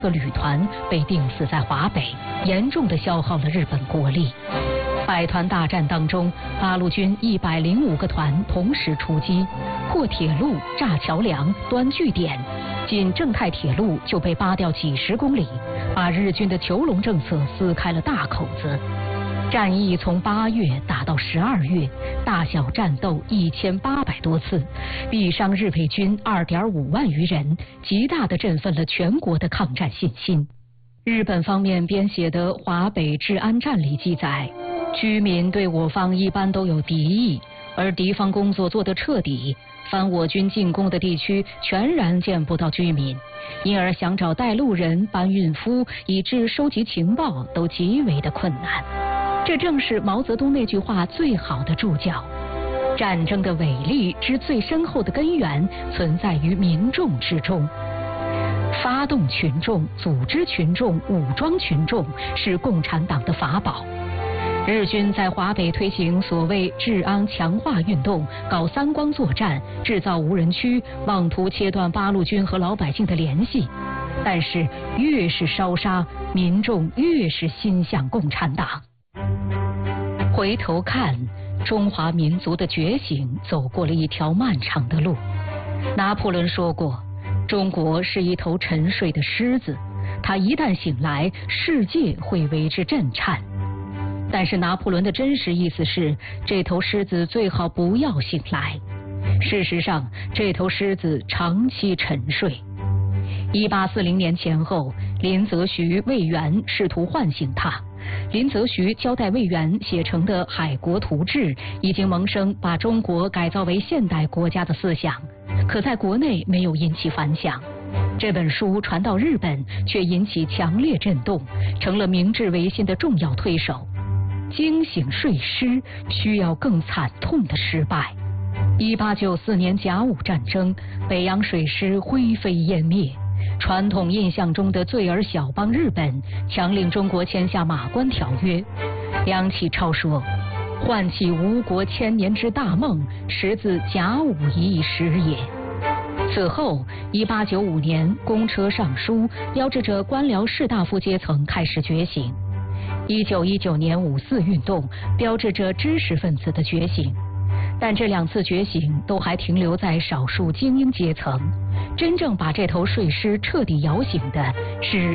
个旅团被钉死在华北，严重的消耗了日本国力。百团大战当中，八路军105个团同时出击，破铁路、炸桥梁、端据点，仅正太铁路就被扒掉几十公里，把日军的囚笼政策撕开了大口子。战役从8月打到12月，大小战斗1800多次，毙伤日伪军2.5万余人，极大地振奋了全国的抗战信心。日本方面编写的华北治安战里记载，居民对我方一般都有敌意，而敌方工作做得彻底，凡我军进攻的地区全然见不到居民，因而想找带路人、搬运夫，以致收集情报都极为的困难。这正是毛泽东那句话最好的注脚：战争的伟力之最深厚的根源存在于民众之中。发动群众、组织群众、武装群众是共产党的法宝。日军在华北推行所谓治安强化运动，搞三光作战，制造无人区，妄图切断八路军和老百姓的联系。但是越是烧杀，民众越是心向共产党。回头看，中华民族的觉醒走过了一条漫长的路。拿破仑说过，中国是一头沉睡的狮子，它一旦醒来，世界会为之震颤。但是拿破仑的真实意思是，这头狮子最好不要醒来。事实上，这头狮子长期沉睡。1840年前后，林则徐、魏源试图唤醒他。林则徐交代魏源写成的《海国图志》已经萌生把中国改造为现代国家的思想，可在国内没有引起反响。这本书传到日本，却引起强烈震动，成了明治维新的重要推手。惊醒睡狮需要更惨痛的失败。1894年甲午战争，北洋水师灰飞烟灭。传统印象中的罪儿小邦日本强令中国签下马关条约。梁启超说：“唤起吴国千年之大梦，实自甲午一时也。”此后，1895年公车上书标志着官僚士大夫阶层开始觉醒。1919年5·4运动标志着知识分子的觉醒。但这2次觉醒都还停留在少数精英阶层，真正把这头睡狮彻底摇醒的是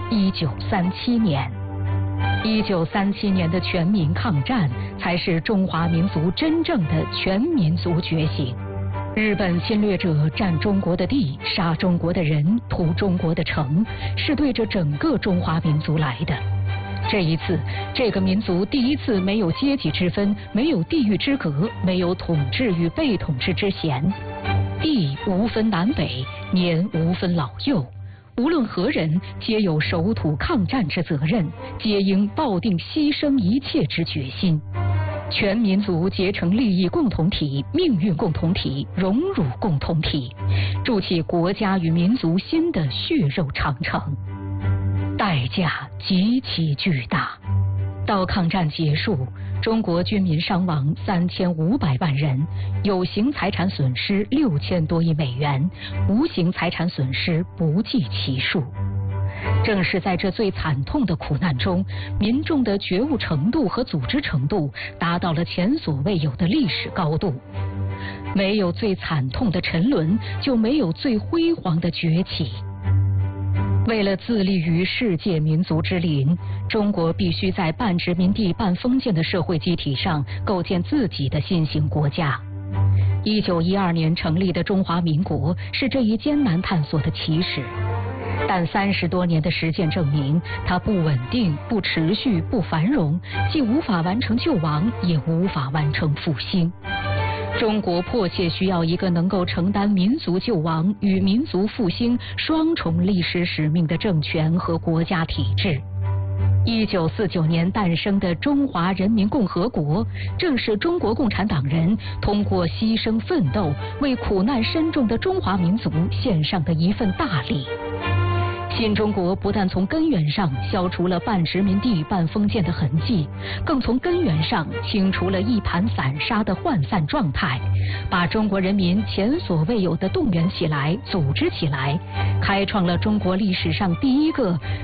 1937年。1937年的全民抗战才是中华民族真正的全民族觉醒。日本侵略者占中国的地，杀中国的人，屠中国的城，是对着整个中华民族来的。这一次，这个民族第一次没有阶级之分，没有地域之隔，没有统治与被统治之嫌。地无分南北，年无分老幼，无论何人，皆有守土抗战之责任，皆应抱定牺牲一切之决心。全民族结成利益共同体、命运共同体、荣辱共同体，筑起国家与民族新的血肉长城。代价极其巨大。到抗战结束，中国军民伤亡3500万人，有形财产损失6000多亿美元，无形财产损失不计其数。正是在这最惨痛的苦难中，民众的觉悟程度和组织程度达到了前所未有的历史高度。没有最惨痛的沉沦，就没有最辉煌的崛起。为了自立于世界民族之林，中国必须在半殖民地半封建的社会基体上构建自己的新型国家。1912年成立的中华民国是这一艰难探索的起始，但30多年的实践证明，它不稳定、不持续、不繁荣，既无法完成救亡，也无法完成复兴。中国迫切需要一个能够承担民族救亡与民族复兴双重历史使命的政权和国家体制。1949年诞生的中华人民共和国，正是中国共产党人通过牺牲奋斗，为苦难深重的中华民族献上的一份大礼。新中国不但从根源上消除了半殖民地半封建的痕迹，更从根源上清除了一盘散沙的涣散状态，把中国人民前所未有的动员起来、组织起来，开创了中国历史上第一个